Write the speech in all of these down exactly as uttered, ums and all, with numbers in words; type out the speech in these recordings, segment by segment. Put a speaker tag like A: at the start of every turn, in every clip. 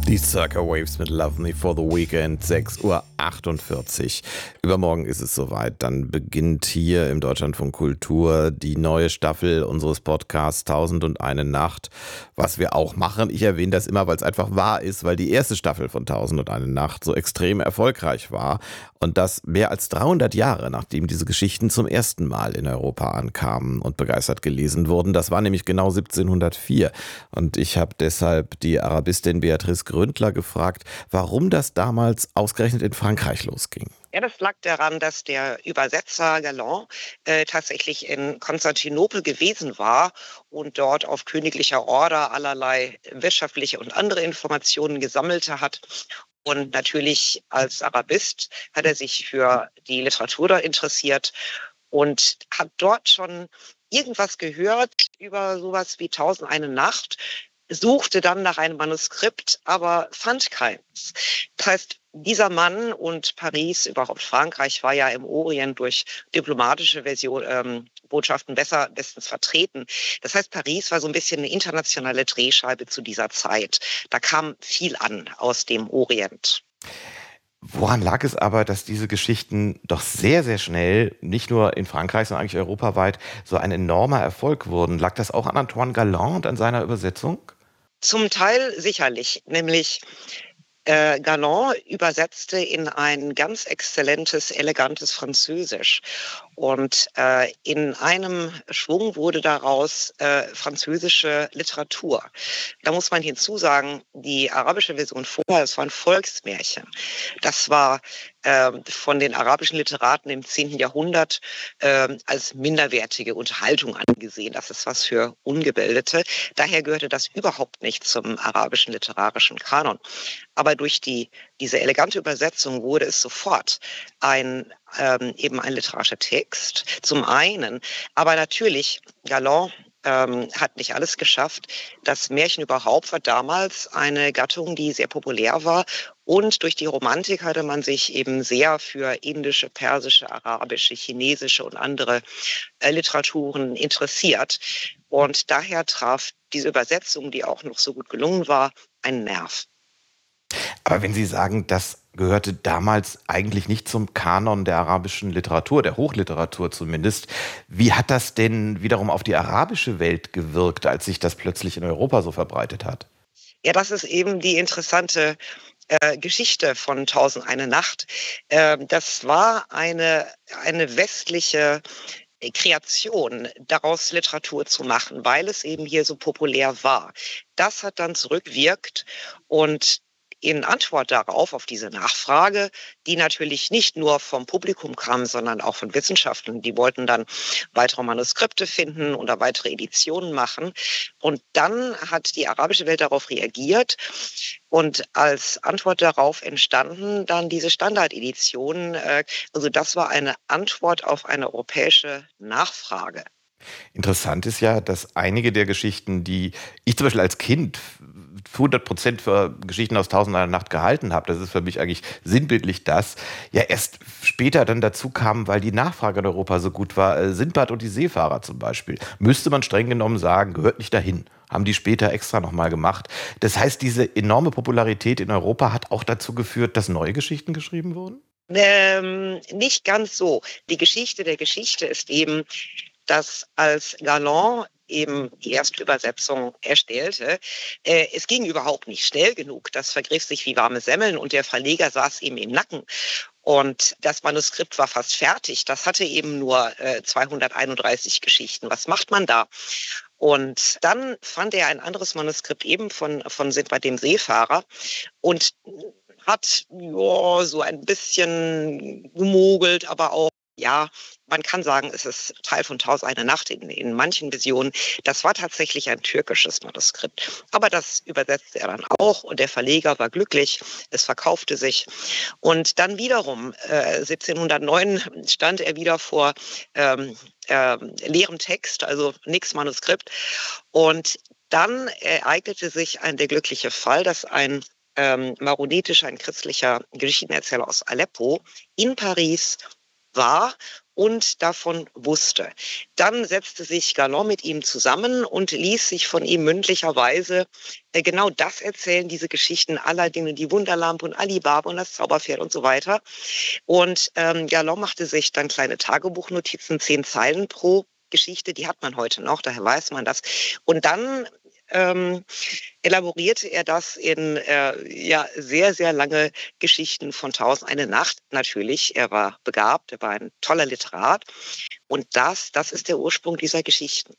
A: Die Circa Waves mit Love Me for the Weekend, sechs Uhr achtundvierzig. Übermorgen ist es soweit. Dann beginnt hier im Deutschlandfunk Kultur die neue Staffel unseres Podcasts Tausend und eine Nacht. Was wir auch machen, ich erwähne das immer, weil es einfach wahr ist, weil die erste Staffel von Tausend und eine Nacht so extrem erfolgreich war. Und das mehr als dreihundert Jahre, nachdem diese Geschichten zum ersten Mal in Europa ankamen und begeistert gelesen wurden. Das war nämlich genau siebzehnhundertvier. Und ich habe deshalb die Arabistin Beatrice Gründler gefragt, warum das damals ausgerechnet in Frankreich losging.
B: Ja, das lag daran, dass der Übersetzer Galland äh, tatsächlich in Konstantinopel gewesen war und dort auf königlicher Order allerlei wirtschaftliche und andere Informationen gesammelt hat. Und natürlich als Arabist hat er sich für die Literatur da interessiert und hat dort schon irgendwas gehört über sowas wie Tausend eine Nacht, suchte dann nach einem Manuskript, aber fand keins. Das heißt, dieser Mann und Paris, überhaupt Frankreich, war ja im Orient durch diplomatische Version, ähm, Botschaften besser, bestens vertreten. Das heißt, Paris war so ein bisschen eine internationale Drehscheibe zu dieser Zeit. Da kam viel an aus dem Orient.
A: Woran lag es aber, dass diese Geschichten doch sehr, sehr schnell, nicht nur in Frankreich, sondern eigentlich europaweit, so ein enormer Erfolg wurden? Lag das auch an Antoine Galland und an seiner Übersetzung?
B: Zum Teil sicherlich, nämlich äh, Galland übersetzte in ein ganz exzellentes, elegantes Französisch. Und äh, in einem Schwung wurde daraus äh, französische Literatur. Da muss man hinzusagen, die arabische Version vorher, das war ein Volksmärchen. Das war äh, von den arabischen Literaten im zehnten Jahrhundert äh, als minderwertige Unterhaltung angesehen. Das ist was für Ungebildete. Daher gehörte das überhaupt nicht zum arabischen literarischen Kanon. Aber durch die, diese elegante Übersetzung wurde es sofort ein ähm, eben ein literarischer Text, zum einen. Aber natürlich, Galland ähm, hat nicht alles geschafft. Das Märchen überhaupt war damals eine Gattung, die sehr populär war. Und durch die Romantik hatte man sich eben sehr für indische, persische, arabische, chinesische und andere äh, Literaturen interessiert. Und daher traf diese Übersetzung, die auch noch so gut gelungen war, einen Nerv.
A: Aber wenn Sie sagen, das gehörte damals eigentlich nicht zum Kanon der arabischen Literatur, der Hochliteratur zumindest, wie hat das denn wiederum auf die arabische Welt gewirkt, als sich das plötzlich in Europa so verbreitet hat?
B: Ja, das ist eben die interessante äh, Geschichte von Tausend eine Nacht. Äh, das war eine, eine westliche Kreation, daraus Literatur zu machen, weil es eben hier so populär war. Das hat dann zurückwirkt und in Antwort darauf, auf diese Nachfrage, die natürlich nicht nur vom Publikum kam, sondern auch von Wissenschaftlern, die wollten dann weitere Manuskripte finden oder weitere Editionen machen. Und dann hat die arabische Welt darauf reagiert und als Antwort darauf entstanden dann diese Standardeditionen. Also das war eine Antwort auf eine europäische Nachfrage.
A: Interessant ist ja, dass einige der Geschichten, die ich zum Beispiel als Kind hundert Prozent für Geschichten aus Tausend eine Nacht gehalten habe, das ist für mich eigentlich sinnbildlich das, ja erst später dann dazu kamen, weil die Nachfrage in Europa so gut war. Äh, Sindbad und die Seefahrer zum Beispiel. Müsste man streng genommen sagen, gehört nicht dahin. Haben die später extra nochmal gemacht. Das heißt, diese enorme Popularität in Europa hat auch dazu geführt, dass neue Geschichten geschrieben wurden?
B: Ähm, nicht ganz so. Die Geschichte der Geschichte ist eben, dass als Galland eben die erste Übersetzung erstellte, äh, es ging überhaupt nicht schnell genug. Das vergriff sich wie warme Semmeln und der Verleger saß ihm im Nacken. Und das Manuskript war fast fertig. Das hatte eben nur äh, zweihunderteinunddreißig Geschichten. Was macht man da? Und dann fand er ein anderes Manuskript eben von, von Sindbad dem Seefahrer und hat ja, so ein bisschen gemogelt, aber auch ja, man kann sagen, es ist Teil von Tausend eine Nacht in, in manchen Versionen. Das war tatsächlich ein türkisches Manuskript. Aber das übersetzte er dann auch und der Verleger war glücklich. Es verkaufte sich. Und dann wiederum, äh, siebzehnhundertneun stand er wieder vor ähm, äh, leerem Text, also nix Manuskript. Und dann ereignete sich ein, der glückliche Fall, dass ein ähm, maronitischer, ein christlicher Geschichtenerzähler aus Aleppo in Paris war und davon wusste. Dann setzte sich Galland mit ihm zusammen und ließ sich von ihm mündlicherweise äh, genau das erzählen, diese Geschichten Aladdin, die Wunderlampe und Alibaba und das Zauberpferd und so weiter. Und ähm, Galland machte sich dann kleine Tagebuchnotizen, zehn Zeilen pro Geschichte, die hat man heute noch, daher weiß man das. Und dann ähm, elaborierte er das in äh, ja, sehr, sehr lange Geschichten von Tausend eine Nacht. Natürlich, er war begabt, er war ein toller Literat. Und das, das ist der Ursprung dieser Geschichten.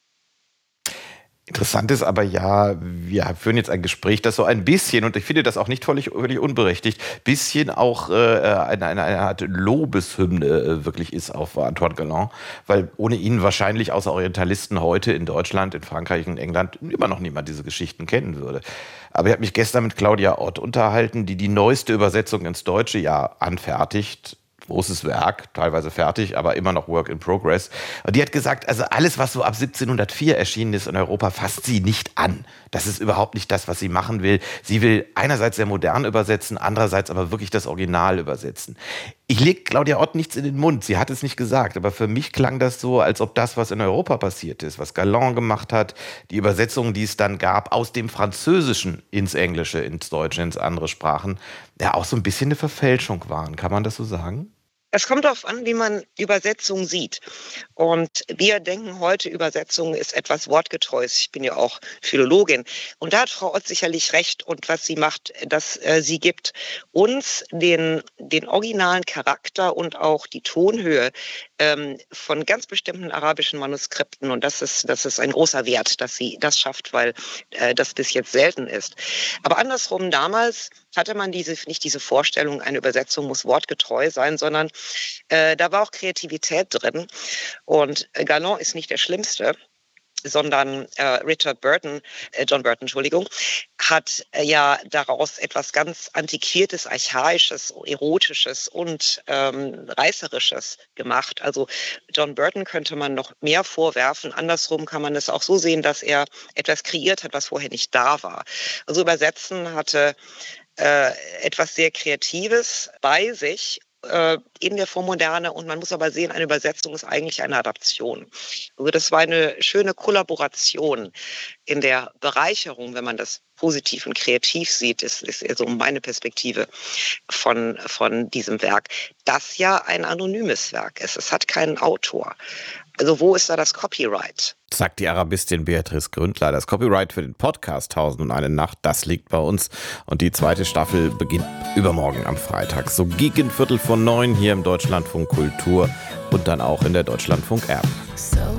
A: Interessant ist aber ja, wir führen jetzt ein Gespräch, das so ein bisschen, und ich finde das auch nicht völlig, völlig unberechtigt, bisschen auch äh, eine, eine, eine Art Lobeshymne äh, wirklich ist auf Antoine Galland, weil ohne ihn wahrscheinlich außer Orientalisten heute in Deutschland, in Frankreich und England immer noch niemand diese Geschichten kennen würde. Aber ich habe mich gestern mit Claudia Ott unterhalten, die die neueste Übersetzung ins Deutsche ja anfertigt. Großes Werk, teilweise fertig, aber immer noch Work in Progress. Und die hat gesagt, also alles, was so ab siebzehnhundertvier erschienen ist in Europa, fasst sie nicht an. Das ist überhaupt nicht das, was sie machen will. Sie will einerseits sehr modern übersetzen, andererseits aber wirklich das Original übersetzen. Ich lege Claudia Ott nichts in den Mund, sie hat es nicht gesagt, aber für mich klang das so, als ob das, was in Europa passiert ist, was Galland gemacht hat, die Übersetzungen, die es dann gab, aus dem Französischen ins Englische, ins Deutsche, ins andere Sprachen, ja auch so ein bisschen eine Verfälschung waren. Kann man das so sagen?
B: Es kommt darauf an, wie man Übersetzung sieht. Und wir denken heute, Übersetzung ist etwas Wortgetreues. Ich bin ja auch Philologin. Und da hat Frau Ott sicherlich recht. Und was sie macht, dass äh, sie gibt uns den, den originalen Charakter und auch die Tonhöhe ähm, von ganz bestimmten arabischen Manuskripten. Und das ist, das ist ein großer Wert, dass sie das schafft, weil äh, das bis jetzt selten ist. Aber andersrum, damals hatte man diese, nicht diese Vorstellung, eine Übersetzung muss wortgetreu sein, sondern äh, da war auch Kreativität drin. Und äh, Galland ist nicht der Schlimmste, sondern äh, Richard Burton, äh, John Burton, Entschuldigung, hat äh, ja daraus etwas ganz Antiquiertes, Archaisches, Erotisches und ähm, Reißerisches gemacht. Also John Burton könnte man noch mehr vorwerfen. Andersrum kann man es auch so sehen, dass er etwas kreiert hat, was vorher nicht da war. Also Übersetzen hatte äh, etwas sehr Kreatives bei sich in der Vormoderne, und man muss aber sehen, eine Übersetzung ist eigentlich eine Adaption. Also das war eine schöne Kollaboration in der Bereicherung, wenn man das positiv und kreativ sieht, ist, ist so meine Perspektive von, von diesem Werk, das ja ein anonymes Werk ist. Es hat keinen Autor. Also wo ist da das Copyright?
A: Sagt die Arabistin Beatrice Gründler. Das Copyright für den Podcast Tausend und eine Nacht, das liegt bei uns. Und die zweite Staffel beginnt übermorgen am Freitag. So gegen Viertel vor neun hier im Deutschlandfunk Kultur und dann auch in der Deutschlandfunk App. So